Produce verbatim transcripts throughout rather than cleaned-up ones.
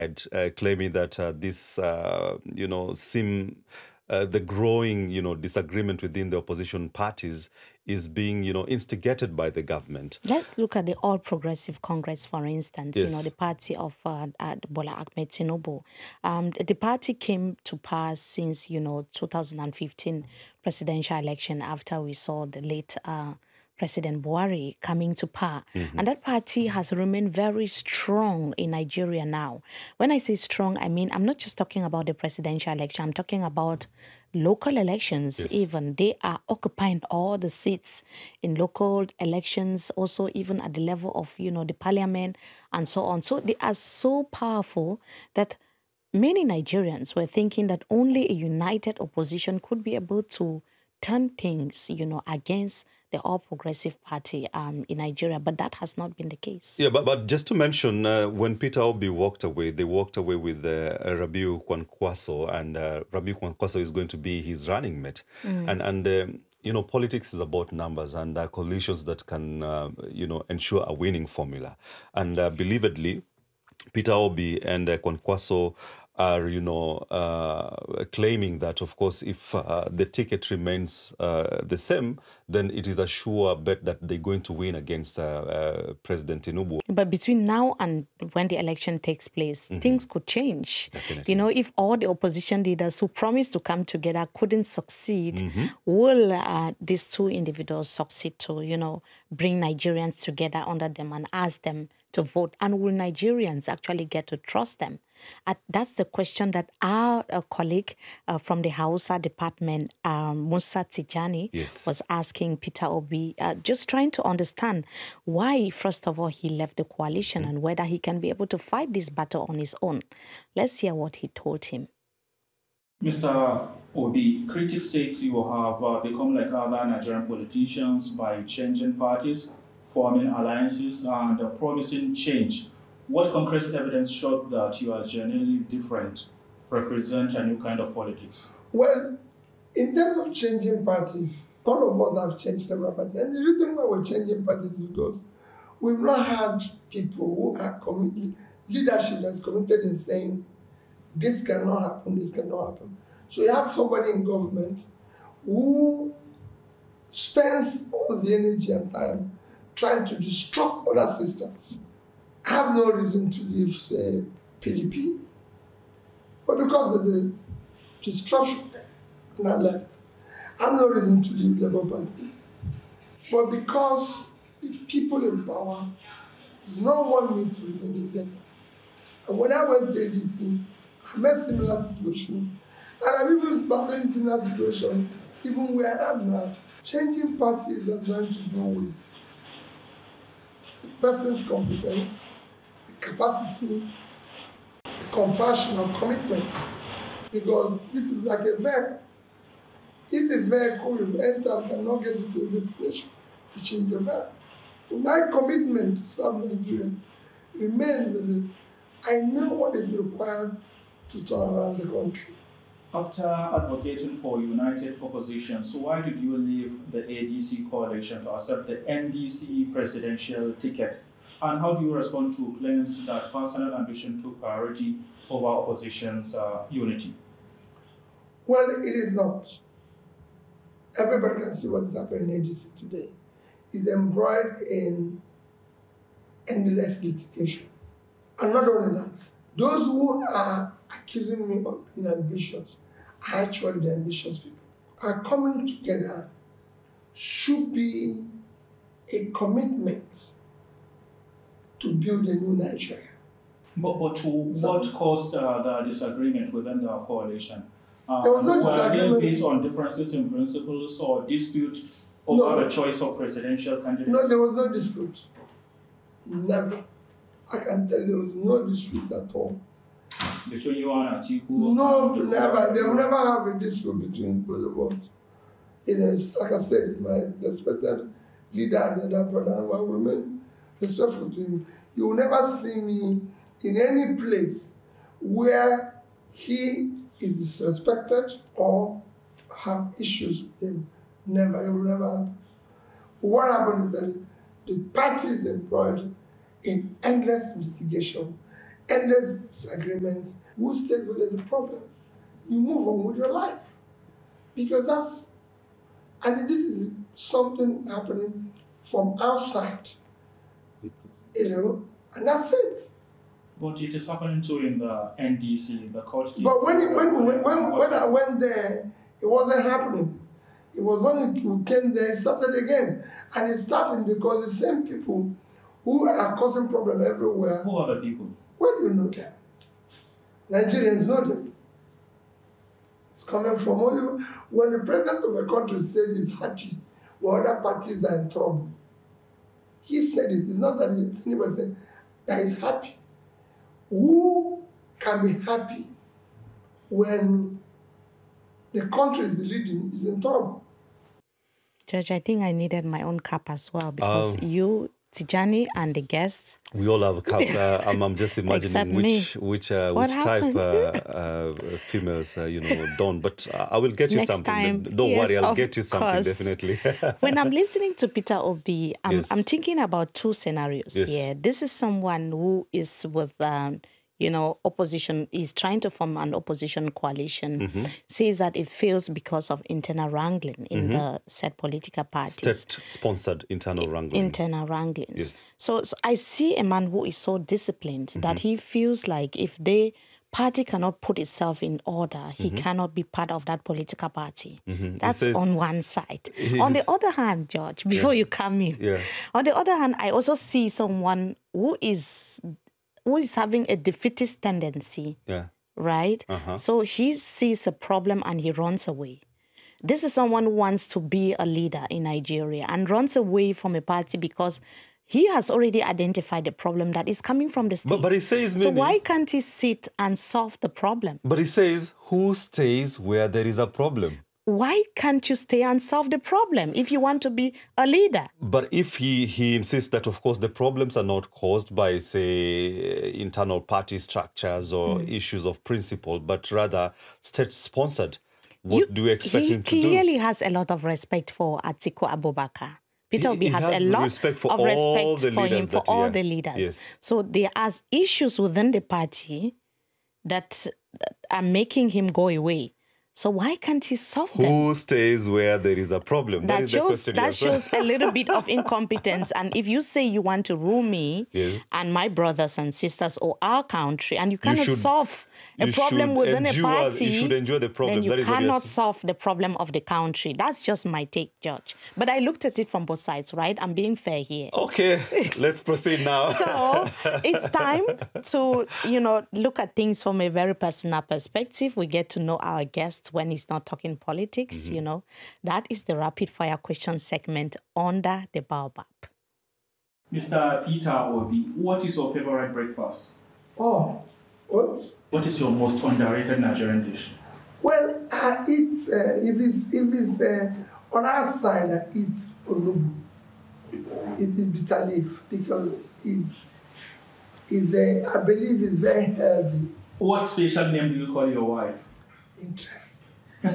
uh, claiming that uh, this, uh, you know, seem uh, the growing, you know, disagreement within the opposition parties is being, you know, instigated by the government. Let's look at the All Progressive Congress, for instance, Yes. you know, the party of uh, uh, Bola Ahmed Tinubu. Um, the party came to pass since, you know, two thousand fifteen presidential election after we saw the late uh, President Buhari coming to power. Mm-hmm. And that party has remained very strong in Nigeria now. When I say strong, I mean, I'm not just talking about the presidential election. I'm talking about local elections. Yes. Even. They are occupying all the seats in local elections, also even at the level of, you know, the parliament and so on. So they are so powerful that many Nigerians were thinking that only a united opposition could be able to turn things, you know, against the All Progressive Party um, in Nigeria, but that has not been the case. Yeah, but, but just to mention, uh, when Peter Obi walked away, they walked away with uh, Rabiu Kwankwaso, and uh, Rabiu Kwankwaso is going to be his running mate. Mm. And, and um, you know, politics is about numbers and uh, coalitions that can, uh, you know, ensure a winning formula. And uh, believedly, Peter Obi and uh, Kwankwaso are, you know, uh, claiming that, of course, if uh, the ticket remains uh, the same, then it is a sure bet that they're going to win against uh, uh, President Tinubu. But between now and when the election takes place, mm-hmm. things could change. Definitely. You know, if all the opposition leaders who promised to come together couldn't succeed, mm-hmm. will uh, these two individuals succeed to, you know, bring Nigerians together under them and ask them to vote? And will Nigerians actually get to trust them? Uh, that's the question that our uh, colleague uh, from the Hausa department, um, Musa Tijani, yes. was asking Peter Obi, uh, just trying to understand why, first of all, he left the coalition, mm-hmm. and whether he can be able to fight this battle on his own. Let's hear what he told him. Mister Obi, critics say you have uh, become like other Nigerian politicians by changing parties, forming alliances, and uh, promising change. What concrete evidence showed that you are genuinely different, represent a new kind of politics? Well, in terms of changing parties, all of us have changed several parties. And the reason why we're changing parties is because we've not had people who are committed, leadership that's committed in saying, this cannot happen, this cannot happen. So you have somebody in government who spends all the energy and time trying to disrupt other systems. I have no reason to leave, say, P D P, but because there's a disruption there, and I left. I have no reason to leave Labour Party, but because the people in power does not want me to remain in Labour. And when I went to A D C, I met similar situation, and I'm even battling similar situation, even where I am now. Changing parties have nothing to do with the person's competence, the capacity, the compassion or commitment, because this is like a vehicle. If the vehicle you've entered cannot get into a destination, you change the vehicle. My commitment to serve Nigeria remains that I know what is required to turn around the country. After advocating for united opposition, so why did you leave the A D C coalition to accept the N D C presidential ticket? And how do you respond to claims that personal ambition took priority over opposition's uh, unity? Well, it is not. Everybody can see what is happening in A D C today. It's embroidered in endless litigation. And not only that, those who are accusing me of being ambitious are actually the ambitious people. Are coming together should be a commitment to build a new Nigeria. But, but to so, what caused uh, the disagreement within the coalition? Uh, there was no disagreement. Were they based on differences in principles or dispute over no. the choice of presidential candidates? No, there was no dispute. Never. I can tell you there was no dispute at all. Between you and Atiku? No, never. They will never have a dispute between both of us. It is, like I said, it's my respected leader and other brother, and I will remain respectful to him. You will never see me in any place where he is disrespected or have issues with him. Never, it will never happen. What happened is that the party is employed in endless litigation, endless disagreements. Who stays with the problem? You move on with your life. Because that's, and this is something happening from outside, you know, and that's it. But it is happening too in the N D C, the court case. But when, it, when, when, when, when I went there, it wasn't happening. It was when we came there, it started again. And it's starting because the same people who are causing problems everywhere. Who are the people? Where do you know them? Nigerians know them. It's coming from only when the president of a country said he's happy, when other parties are in trouble. He said it. It's not that anybody said that he's happy. Who can be happy when the country is leading is in trouble? Judge, I think I needed my own cup as well because Um, you, Tijani, and the guests. We all have a cup. Uh, I'm, I'm just Except imagining which which uh, What which type happened? uh, uh, females uh, you know don't. But uh, I will get you Next something. time, Don't yes, worry, I'll of get you something course. definitely. When I'm listening to Peter Obi, I'm, Yes. I'm thinking about two scenarios Yes. here. This is someone who is with, um, you know, opposition, is trying to form an opposition coalition, Mm-hmm. says that it fails because of internal wrangling in the said political parties. State-sponsored internal wrangling. Internal wranglings. Yes. So, so I see a man who is so disciplined Mm-hmm. that he feels like if the party cannot put itself in order, he cannot be part of that political party. That's says- on one side. He On the is- other hand, George, before you come in, Yeah. on the other hand, I also see someone who is who is having a defeatist tendency, Yeah. right? Uh-huh. So he sees a problem and he runs away. This is someone who wants to be a leader in Nigeria and runs away from a party because he has already identified the problem that is coming from the state. But- but he says so maybe- why can't he sit and solve the problem? But he says, who stays where there is a problem? Why can't you stay and solve the problem if you want to be a leader? But if he, he insists that, of course, the problems are not caused by, say, internal party structures or Hmm. issues of principle, but rather state-sponsored, what do you expect he him to do? clearly has a lot of respect for Atiku Abubakar. Peter He- Obi he has, has a lot respect for of all respect the for him, leaders for that- all yeah. the leaders. Yes. So there are issues within the party that are making him go away. So why can't he solve them? Who stays where there is a problem? That is the shows question. that yes. shows a little bit of incompetence. And if you say you want to rule me Yes. and my brothers and sisters or our country, and you cannot should- solve a you problem should within a endure- party, you should endure the problem. then you That is what cannot you're- solve the problem of the country. That's just my take, George. But I looked at it from both sides, right? I'm being fair here. Okay, let's proceed now. So it's time to, you know, look at things from a very personal perspective. We get to know our guest when he's not talking politics, Mm-hmm. you know. That is the rapid fire question segment under the Baobab. Mister Peter Obi, what is your favorite breakfast? Oh, what? What is your most underrated Nigerian dish? Well, I eat, uh, if it's, if it's uh, on our side, I eat onubu. It is bitter leaf because it's, it's uh, I believe it's very healthy. What special name do you call your wife? Interest.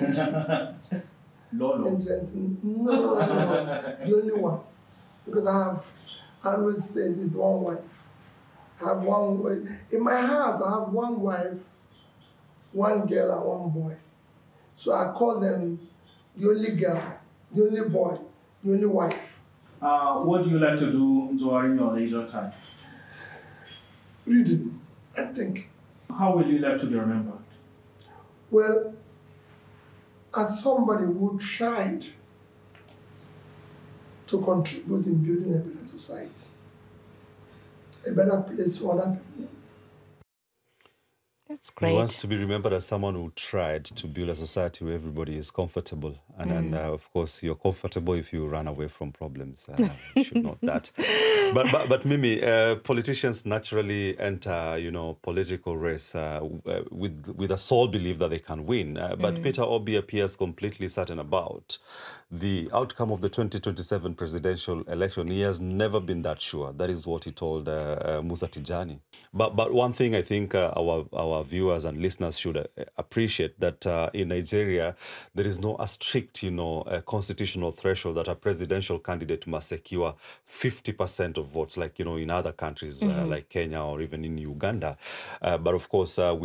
Lolo. Interest. No, no, no, no. The only one. Because I have, I always say this one wife. I have one wife. In my house, I have one wife, one girl, and one boy. So I call them the only girl, the only boy, the only wife. Uh, what do you like to do during your leisure time? Reading, I think. How will you like to be remembered? Well, as somebody who tried to contribute in building a better society, a better place for other people. That's He great. wants to be remembered as someone who tried to build a society where everybody is comfortable. And then, uh, of course, you're comfortable if you run away from problems. Uh, you should note that. But, but, but Mimi, uh, politicians naturally enter, you know, political race uh, uh, with, with a sole belief that they can win. Uh, but Peter Obi appears completely certain about the outcome of the twenty twenty-seven presidential election. He has never been that sure. That is what he told uh, uh, Musa Tijani. But, but one thing I think uh, our, our our viewers and listeners should uh, appreciate that uh, in Nigeria, there is no a strict, you know, uh, constitutional threshold that a presidential candidate must secure fifty percent of votes, like, you know, in other countries uh, like Kenya or even in Uganda. Uh, but of course, uh, we